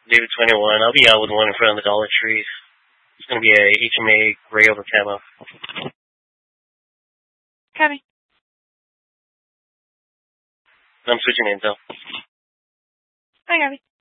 David 21. I'll be out with one in front of the Dollar Tree. It's going to be a HMA gray over camo. Copy. I'm switching intel. Hi, Gabby.